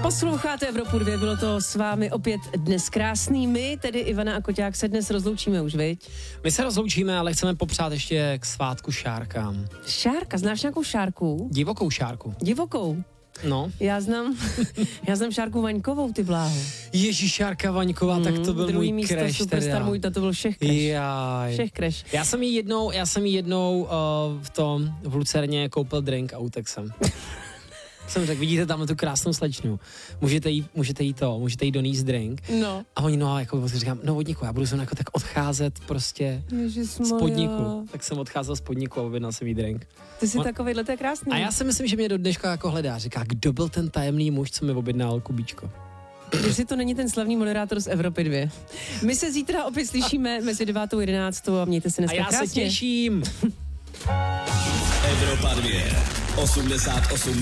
Posloucháte Evropu 2, bylo to s vámi opět dnes krásný. My, tedy Ivana a Koťák, se dnes rozloučíme už, viď? My se rozloučíme, ale chceme popřát ještě k svátku šárkám. Šárka, znáš nějakou šárku? Divokou šárku. Divokou? No. Já znám šárku Vaňkovou, ty bláho. Ježíš, šárka Vaňková, tak to byl druhý můj místo, crash superstar můj, to byl všech crash. Jaj. Všech crash. Já jsem jí jednou v Lucerně koupil drink a utek jsem. Jsem řekl, vidíte tam tu krásnou slečnu, můžete jí donést drink. No. A oni, jako říkám, no vodníku, já budu sem jako tak odcházet prostě z podniku. Tak jsem odcházel z podniku a objednal jsem jí drink. Ty jsi takovýhle, to je krásný. A já si myslím, že mě do dneška jako hledá. Říká, kdo byl ten tajemný muž, co mi objednal Kubíčko. Jestli to není ten slavný moderátor z Evropy 2. My se zítra opět slyšíme mezi 9 a 11 a mějte se dneska krásně. A já se těším. Evropa 2, 88